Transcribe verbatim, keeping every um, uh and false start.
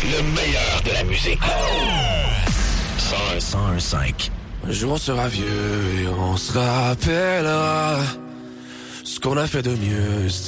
Le meilleur de la musique. cent un virgule cinq. Un jour on sera vieux et on se rappellera ce qu'on a fait de mieux.